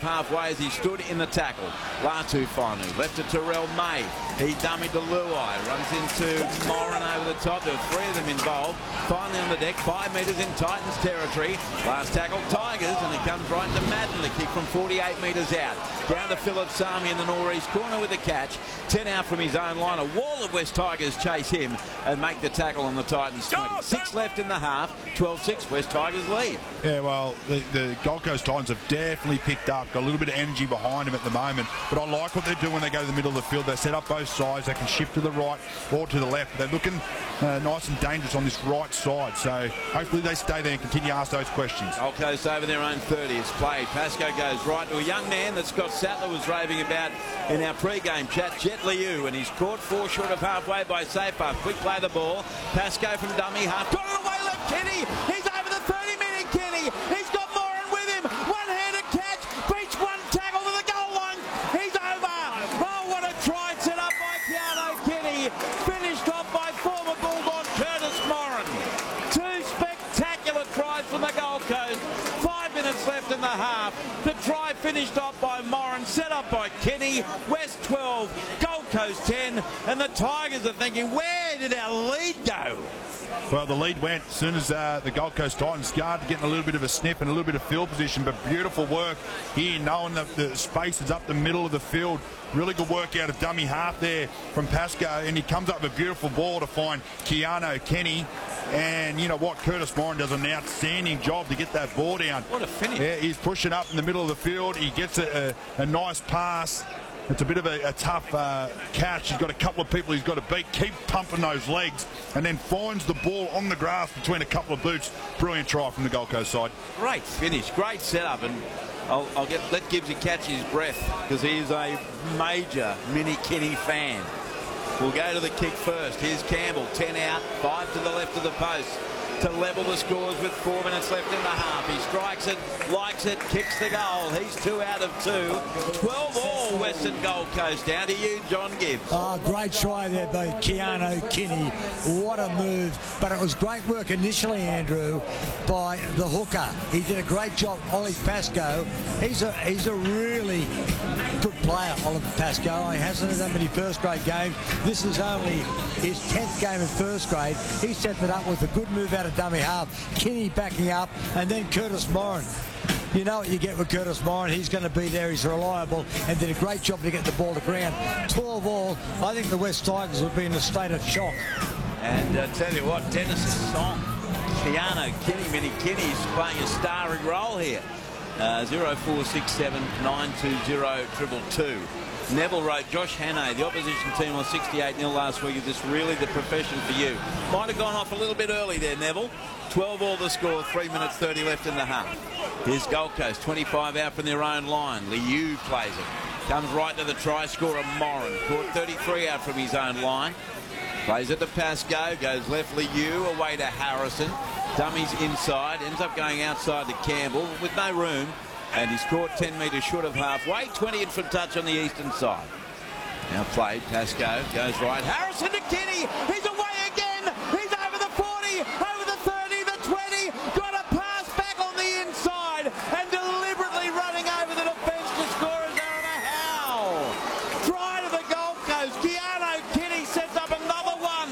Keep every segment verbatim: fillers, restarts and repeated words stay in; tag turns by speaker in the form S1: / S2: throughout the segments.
S1: halfway as he stood in the tackle. Latu finally left it to Terrell May. He dummied to Luai, runs into Moran over the top. There were three of them involved. Finally on the deck, five metres in Titans territory. Last tackle, Tigers, and it comes right to Madden. The kick from forty-eight metres out. Down to Philip Sami in the northeast corner with the catch. ten out from his own line. A wall of West Tigers chase him and make the tackle on the Titans twenty. Six left in the half. twelve six, West Tigers lead.
S2: Yeah, well, the, the Gold Coast Titans have definitely picked up. Got a little bit of energy behind them at the moment. But I like what they do when they go to the middle of the field. They set up both sides. They can shift to the right or to the left. They're looking uh, nice and dangerous on this right side. So hopefully they stay there and continue to ask those questions.
S1: Gold Coast over their own thirty. It's played. Pascoe goes right to a young man that Scott Sattler was raving about in our pre-game chat, Jet Liu, and he's caught four short of halfway by Safer. Quick play the ball. Pascoe from dummy half. Got it away left. Kenny. He's over the thirty minute Kenny. He's got Moran with him. One-handed catch. Beats one tackle to the goal line. He's over. Oh, what a try set up by Keanu Kenny. Finished off by former Bulldog Curtis Moran. Two spectacular tries from the Gold Coast. Five minutes left in the half. The try finished off by Moran, set up by Kenny. West twelve, Gold Coast ten, and the Tigers are thinking, where did our lead go?
S2: Well, the lead went as soon as uh, the Gold Coast Titans started getting a little bit of a sniff and a little bit of field position, but beautiful work here, knowing that the space is up the middle of the field. Really good work out of dummy half there from Pascoe, and he comes up with a beautiful ball to find Keanu Kenny. And you know what, Curtis Moran does an outstanding job to get that ball down.
S1: What a finish.
S2: Yeah, he's pushing up in the middle of the field. He gets a, a, a nice pass. It's a bit of a, a tough uh, catch. He's got a couple of people he's got to beat. Keep pumping those legs, and then finds the ball on the grass between a couple of boots. Brilliant try from the Gold Coast side.
S1: Great finish, great setup, and I'll, I'll get let Gibbsy catch his breath because he is a major Mini Kenny fan. We'll go to the kick first. Here's Campbell, ten out, five to the left of the post to level the scores with four minutes left in the half. He strikes it, likes it, kicks the goal. He's two out of two. twelve all Western Gold Coast. Down to you, John Gibbs.
S3: Oh, great try there by Keanu Kenny. What a move. But it was great work initially, Andrew, by the hooker. He did a great job, Ollie Pascoe. He's a, he's a really good player, Oliver Pascoe. He hasn't had that many first grade games. This is only his tenth game in first grade. He set it up with a good move out of dummy half. Kenny backing up, and then Curtis Moran. You know what you get with Curtis Moran. He's going to be there. He's reliable and did a great job to get the ball to ground. twelve all. I think the West Tigers will be in a state of shock.
S1: And uh, tell you what, Dennis's song, Keanu Kenny, Mini Kenny's playing a starring role here. Uh, zero four six seven nine two zero triple two. Neville wrote, Josh Hannay, the opposition team on sixty-eight nil last week. Is this really the profession for you? Might have gone off a little bit early there, Neville. twelve all the score, three minutes thirty left in the half. Here's Gold Coast, twenty-five out from their own line. Liu plays it. Comes right to the try scorer, Moran. Caught thirty-three out from his own line. Plays it to Pascoe, goes left Liu, away to Harrison. Dummies inside, ends up going outside to Campbell with no room. And he's caught ten metres short of halfway. twenty in from touch on the eastern side. Now played, Pascoe goes right. Harrison to Kenny. He's away again. He's over the forty, over the thirty, the twenty. Got a pass back on the inside and deliberately running over the defence to score as Arama Howe. Try to the Gold Coast. Keanu Kenny sets up another one.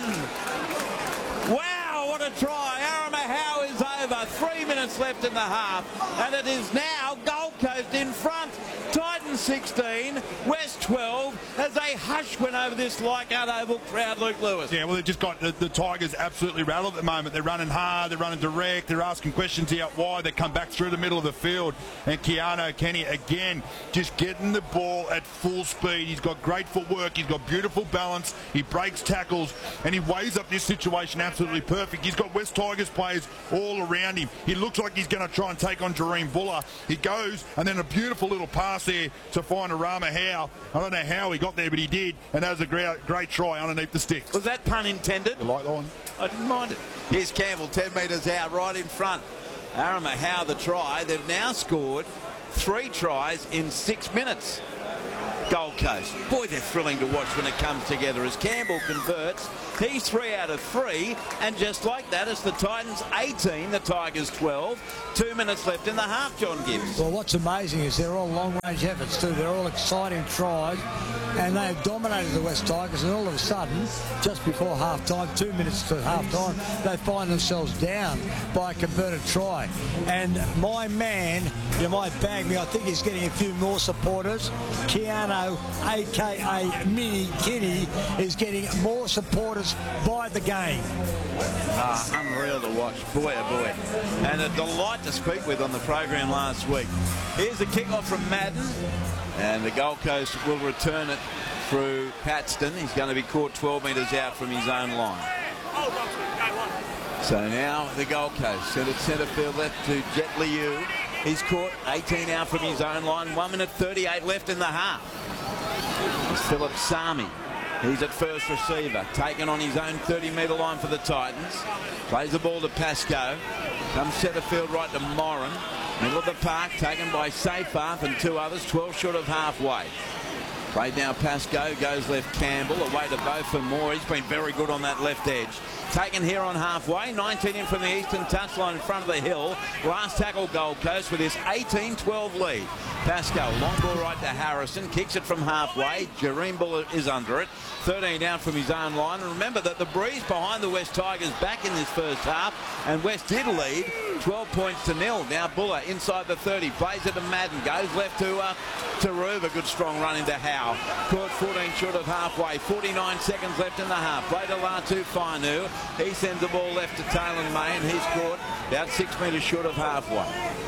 S1: Wow, what a try. Arama Howe is over. Three minutes left in the half. And it is now Gold Coast in front. Titans sixteen, West twelve, as a hush went over this Leichhardt Oval crowd, Luke Lewis.
S2: Yeah, well, they've just got the, the Tigers absolutely rattled at the moment. They're running hard, they're running direct, they're asking questions out wide. They come back through the middle of the field. And Keanu Kenny, again, just getting the ball at full speed. He's got great footwork, he's got beautiful balance, he breaks tackles, and he weighs up this situation absolutely perfect. He's got West Tigers players all around him. He looks like he's going to try and take on Jareem Buller. He goes, and then a beautiful little pass there to find Arama Howe. I don't know how he got there, but he did, and that was a great, great try underneath the sticks.
S1: Was that pun intended?
S2: You like that one?
S1: I didn't mind it. Here's Campbell, ten metres out, right in front. Arama Howe the try. They've now scored three tries in six minutes. Gold Coast. Boy, they're thrilling to watch when it comes together. As Campbell converts, he's three out of three. And just like that, it's the Titans eighteen, the Tigers twelve. Two minutes left in the half, John Gibbs.
S3: Well, what's amazing is they're all long-range efforts too. They're all exciting tries. And they've dominated the West Tigers, and all of a sudden, just before half-time, two minutes to half-time, they find themselves down by a converted try. And my man, you might bag me, I think he's getting a few more supporters. Keano, a k a. Mini Kinney, is getting more supporters by the game.
S1: Ah, unreal to watch. Boy, oh boy. And a delight to speak with on the program last week. Here's the kickoff from Madden. And the Gold Coast will return it through Paxton. He's going to be caught twelve metres out from his own line. So now the Gold Coast sent it centre field left to Jet Liu. He's caught eighteen out from his own line. one minute thirty-eight left in the half. It's Philip Sami. He's at first receiver. Taken on his own thirty metre line for the Titans. Plays the ball to Pascoe. Comes centre field right to Moran. Middle of the park, taken by Seyfarth and two others, twelve short of halfway. Played now Pascoe, goes left Campbell, away to both for Moore. He's been very good on that left edge. Taken here on halfway, nineteen in from the eastern touchline in front of the hill. Last tackle Gold Coast with his eighteen twelve lead. Pascoe, long ball right to Harrison, kicks it from halfway. Jareem Buller is under it. thirteen down from his own line. And remember that the breeze behind the West Tigers back in this first half, and West did lead twelve points to nil. Now Buller inside the thirty, plays it to Madden, goes left to uh, Taruva. Good strong run into Howe. Caught fourteen short of halfway, forty-nine seconds left in the half. Play to Latu Fainu. He sends the ball left to Taylor May, and he's caught about six metres short of halfway.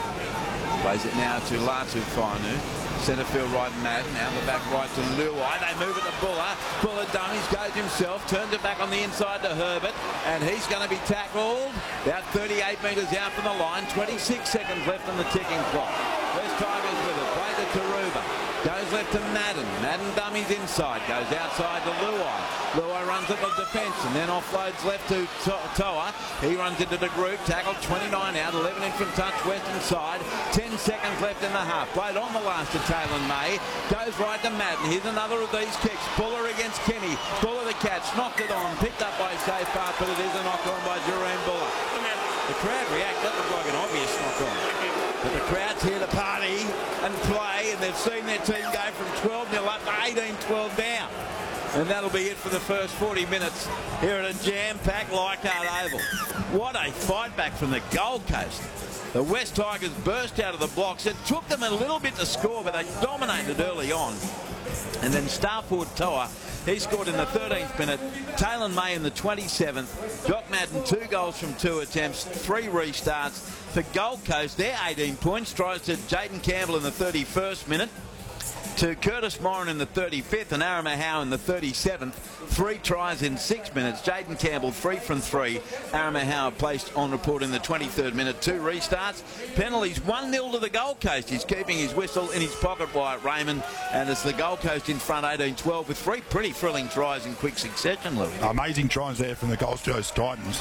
S1: Plays it now to Latu Fainu. Centre field right Madden, now the back right to Luai. They move it to Buller. Buller dummies, goes himself, turns it back on the inside to Herbert, and he's going to be tackled about thirty-eight metres out from the line. twenty-six seconds left on the ticking clock. West Tigers with it. Play to Taruva. Goes left to Madden. Madden dummies inside. Goes outside to Luai. Luai runs at the defence and then offloads left to Toa. He runs into the group. Tackled twenty-nine out. eleven in from touch. Western side. ten seconds left in the half. Played on the last to Taylor May. Goes right to Madden. Here's another of these kicks. Buller against Kinney. Buller the catch. Knocked it on. Picked up by Seyfarth, but it is a knock on by Jareem Buller. The crowd react. That looked like an obvious knock on. But the crowd's here to party and play, and they've seen their team go from twelve nil up to eighteen twelve down. And that'll be it for the first forty minutes here at a jam-packed Leichhardt Oval. What a fight back from the Gold Coast. The West Tigers burst out of the blocks. It took them a little bit to score, but they dominated early on. And then Starford Toa, he scored in the thirteenth minute. Taylor May in the twenty-seventh. Jock Madden, two goals from two attempts, three restarts. For Gold Coast, their eighteen points. Tries to Jaden Campbell in the thirty-first minute. To Curtis Moran in the thirty-fifth and Arama Howe in the thirty-seventh. Three tries in six minutes. Jaden Campbell, three from three. Arama Howe placed on report in the twenty-third minute. Two restarts. Penalties one nil to the Gold Coast. He's keeping his whistle in his pocket, Wyatt Raymond. And it's the Gold Coast in front eighteen twelve with three pretty thrilling tries in quick succession, Louis.
S2: Amazing tries there from the Gold Coast Titans.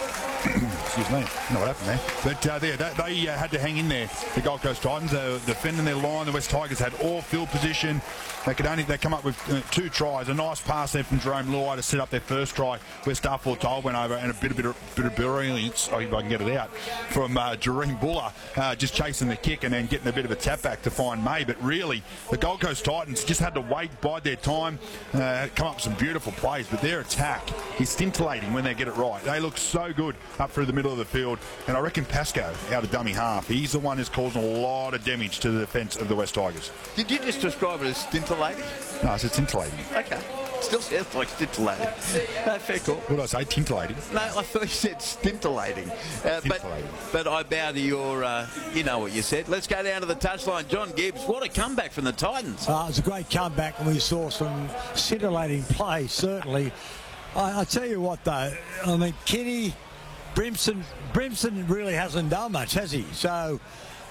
S2: Excuse me, I don't know what happened there. But uh, there, they, they uh, had to hang in there. The Gold Coast Titans uh, defending their line. The West Tigers had all field position. They could only they come up with uh, two tries. A nice pass there from Jerome Luai to set up their first try, where Starford Toa went over, and a bit, a bit, of, bit of brilliance, oh, if I can get it out, from uh, Jareem Buller, uh, just chasing the kick and then getting a bit of a tap back to find May. But really, the Gold Coast Titans just had to wait, bide their time, uh, come up with some beautiful plays. But their attack is scintillating when they get it right. They look so good up through the middle of the field, and I reckon Pascoe out of dummy half, he's the one who's causing a lot of damage to the defence of the West Tigers.
S1: Did you just describe it as scintillating?
S2: No, I said scintillating.
S1: Okay. Still sounds like scintillating. No, fair call.
S2: What did I say? Tintillating?
S1: No, I thought you said scintillating. Uh, but, but I bow to your, uh, you know what you said. Let's go down to the touchline. John Gibbs, what a comeback from the Titans.
S3: Uh, it was a great comeback, and we saw some scintillating play, certainly. I, I tell you what, though, I mean, Kinney, Brimson, Brimson really hasn't done much, has he? So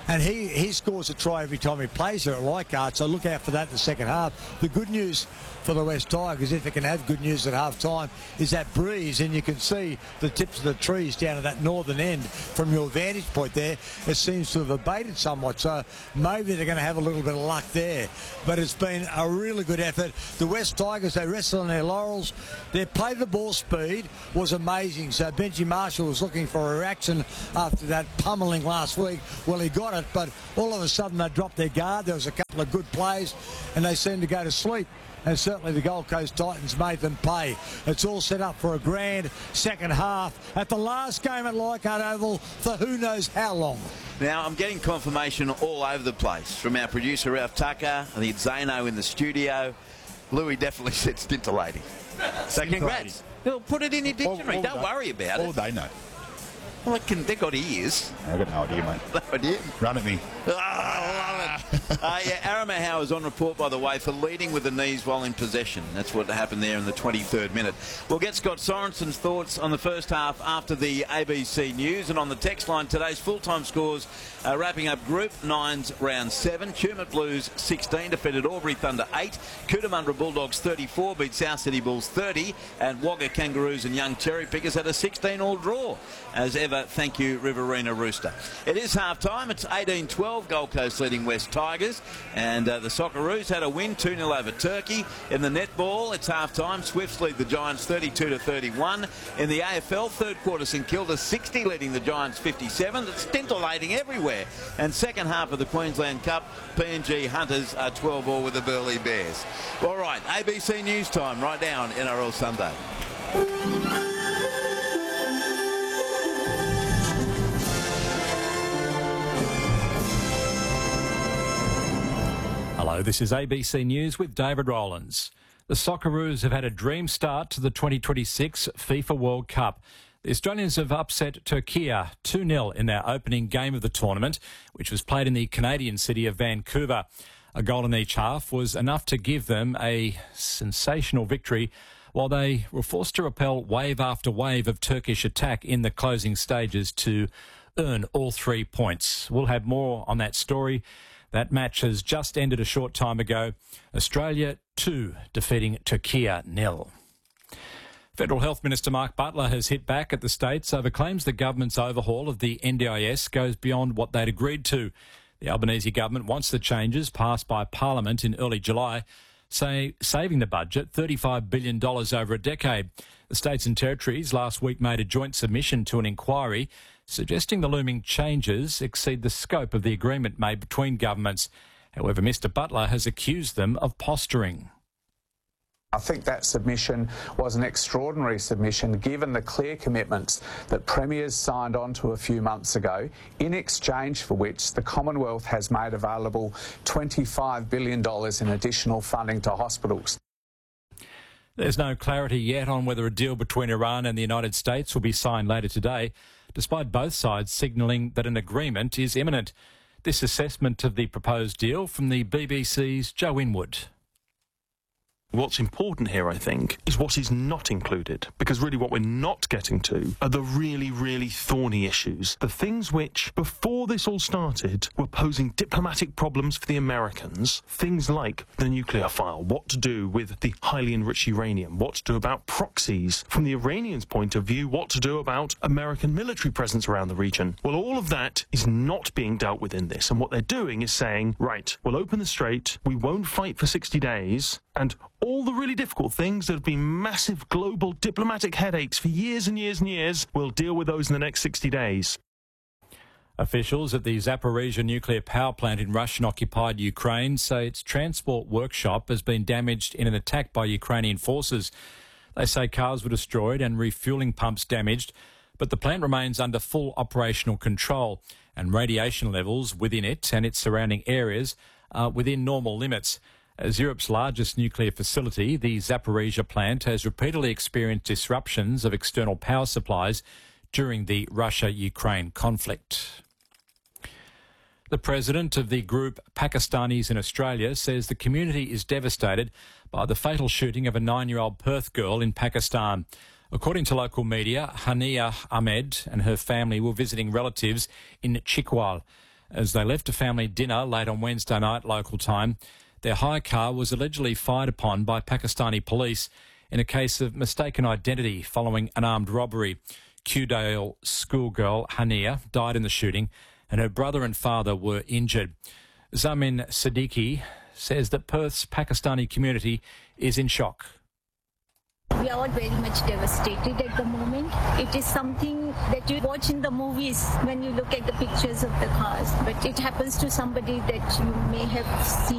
S3: And he, he scores a try every time he plays there at Leichhardt, so look out for that in the second half. The good news for the West Tigers, if they can have good news at half-time, is that breeze, and you can see the tips of the trees down at that northern end from your vantage point there. It seems to have abated somewhat, so maybe they're going to have a little bit of luck there. But it's been a really good effort. The West Tigers, they rested on their laurels. Their play the ball speed was amazing, so Benji Marshall was looking for a reaction after that pummeling last week. Well, he got it, but all of a sudden they dropped their guard. There was a couple of good plays, and they seemed to go to sleep. And certainly the Gold Coast Titans made them pay. It's all set up for a grand second half at the last game at Leichhardt Oval for who knows how long.
S1: Now, I'm getting confirmation all over the place from our producer, Ralph Tucker, and the Zano in the studio. Louis definitely said scintillating. So congrats. He'll put it in your dictionary.
S2: All, all
S1: Don't
S2: day.
S1: worry about
S2: all
S1: it.
S2: All they know.
S1: Well, it can, they've got ears.
S2: I've got no idea, mate.
S1: No idea.
S2: Run at me.
S1: Oh, I love it. uh, yeah, Aramahau is on report, by the way, for leading with the knees while in possession. That's what happened there in the twenty-third minute. We'll get Scott Sorensen's thoughts on the first half after the A B C News. And on the text line, today's full-time scores uh, wrapping up Group nine's round seven. Tumut Blues sixteen defeated Albury Thunder eight. Cootamundra Bulldogs thirty-four beat South City Bulls thirty. And Wagga Kangaroos and Young Cherry Pickers had a sixteen all draw. As ever, thank you, Riverina Rooster. It is half-time. It's eighteen twelve, Gold Coast leading West Tigers. And uh, the Socceroos had a win, two nil over Turkey. In the netball, it's half-time. Swifts lead the Giants thirty-two to thirty-one. In the A F L, third quarter, St Kilda sixty, leading the Giants fifty-seven. It's scintillating everywhere. And second half of the Queensland Cup, P N G Hunters are twelve all with the Burleigh Bears. All right, A B C News time, right down N R L Sunday.
S4: Hello, this is A B C News with David Rowlands. The Socceroos have had a dream start to the twenty twenty-six FIFA World Cup. The Australians have upset Turkey two nil in their opening game of the tournament, which was played in the Canadian city of Vancouver. A goal in each half was enough to give them a sensational victory, while they were forced to repel wave after wave of Turkish attack in the closing stages to earn all three points. We'll have more on that story. That match has just ended a short time ago. Australia two, defeating Turkey nil. Federal Health Minister Mark Butler has hit back at the states over claims the government's overhaul of the N D I S goes beyond what they'd agreed to. The Albanese government wants the changes passed by Parliament in early July, say saving the budget thirty-five billion dollars over a decade. The states and territories last week made a joint submission to an inquiry suggesting the looming changes exceed the scope of the agreement made between governments. However, Mr Butler has accused them of posturing.
S5: I think that submission was an extraordinary submission given the clear commitments that Premiers signed on to a few months ago, in exchange for which the Commonwealth has made available twenty-five billion dollars in additional funding to hospitals.
S4: There's no clarity yet on whether a deal between Iran and the United States will be signed later today, despite both sides signalling that an agreement is imminent. This assessment of the proposed deal from the B B C's Joe Inwood.
S6: What's important here, I think, is what is not included, because really what we're not getting to are the really, really thorny issues, the things which, before this all started, were posing diplomatic problems for the Americans, things like the nuclear file, what to do with the highly enriched uranium, what to do about proxies, from the Iranians' point of view, what to do about American military presence around the region. Well, all of that is not being dealt with in this, and what they're doing is saying, right, we'll open the strait, we won't fight for sixty days, and all the really difficult things that have been massive global diplomatic headaches for years and years and years, we'll deal with those in the next sixty days.
S4: Officials at the Zaporizhzhia nuclear power plant in Russian-occupied Ukraine say its transport workshop has been damaged in an attack by Ukrainian forces. They say cars were destroyed and refuelling pumps damaged, but the plant remains under full operational control, and radiation levels within it and its surrounding areas are within normal limits. As Europe's largest nuclear facility, the Zaporizhzhia plant has repeatedly experienced disruptions of external power supplies during the Russia-Ukraine conflict. The president of the group Pakistanis in Australia says the community is devastated by the fatal shooting of a nine-year-old Perth girl in Pakistan. According to local media, Hania Ahmed and her family were visiting relatives in Chikwal. As they left a family dinner late on Wednesday night local time, their hire car was allegedly fired upon by Pakistani police in a case of mistaken identity following an armed robbery. Kewdale schoolgirl Hania died in the shooting and her brother and father were injured. Zamin Siddiqui says that Perth's Pakistani community is in shock.
S7: We are all very much devastated at the moment. It is something that you watch in the movies when you look at the pictures of the cars, but it happens to somebody that you may have seen